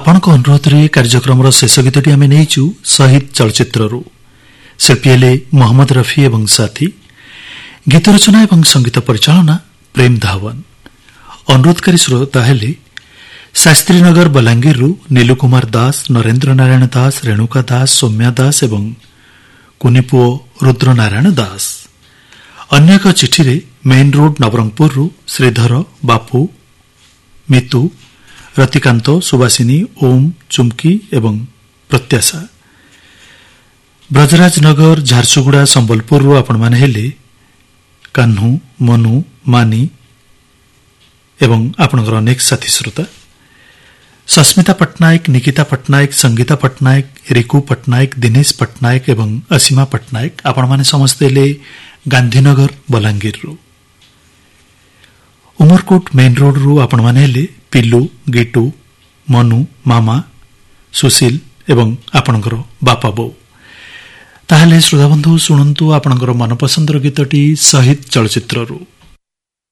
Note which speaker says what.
Speaker 1: ଆପଣଙ୍କ ଅନୁରୋଧରେ କାର୍ଯ୍ୟକ୍ରମର ଶେଷ ଗୀତଟି ଆମେ ନେଇଛୁ ଶହୀଦ ଚଳଚ୍ଚିତ୍ରରୁ। ଶିଳ୍ପୀ ହେଲେ ମହମ୍ମଦ ରଫି ଏବଂ ସାଥୀ। ଗୀତ ରଚନା ଏବଂ ସଙ୍ଗୀତ ପରିଚାଳନା ପ୍ରେମ ଧାୱନ। ଅନୁରୋଧକାରୀ ଶ୍ରୋତା ହେଲେ ଶାସ୍ତ୍ରୀନଗର ବଲାଙ୍ଗୀରରୁ ନୀଲୁ କୁମାର ଦାସ, ନରେନ୍ଦ୍ର ନାରାୟଣ ଦାସ, ରେଣୁକା ଦାସ, ସୌମ୍ୟା ଦାସ ଏବଂ କୁନିପୁଅ ରୁଦ୍ର ନାରାୟଣ ଦାସ। ଅନ୍ୟ ଏକ ଚିଠିରେ ମେନ୍ ରୋଡ୍ ନବରଙ୍ଗପୁରରୁ ଶ୍ରୀଧର, ବାପୁ, ମିତୁ, ରତିକାନ୍ତ, ସୁବାସିନୀ, ଓମ୍, ଚୁମ୍କି ଏବଂ ପ୍ରତ୍ୟାଶା। ବ୍ରଜରାଜ ନଗର ଝାରସୁଗୁଡ଼ା ସମ୍ବଲପୁରରୁ ଆପଣମାନେ ହେଲେ କାହ୍ନୁ, ମନୁ, ମାନି ଏବଂ ଆପଣଙ୍କର ଅନେକ ସାଥୀ ଶ୍ରୋତା। ସସ୍ମିତା ପଟ୍ଟନାୟକ, ନିକିତା ପଟ୍ଟନାୟକ, ସଙ୍ଗୀତା ପଟ୍ଟନାୟକ, ରିକୁ ପଟ୍ଟନାୟକ, ଦିନେଶ ପଟ୍ଟନାୟକ ଏବଂ ଅସୀମା ପଟ୍ଟନାୟକ ଆପଣମାନେ ସମସ୍ତେ ହେଲେ ଗାନ୍ଧୀନଗର ବଲାଙ୍ଗୀରରୁ। ଉମରକୋଟ ମେନ୍ ରୋଡ୍ରୁ ଆପଣମାନେ ହେଲେ ପିଲୁ, ଗିଟୁ, ମନୁ, ମାମା, ସୁଶୀଲ ଏବଂ ଆପଣଙ୍କର ବାପା ବୋଉ। ତାହେଲେ ଶ୍ରୋତାବନ୍ଧୁ ଶୁଣନ୍ତୁ ଆପଣଙ୍କର ମନପସନ୍ଦର ଗୀତଟି ଶହୀଦ ଚଳଚ୍ଚିତ୍ରରୁ।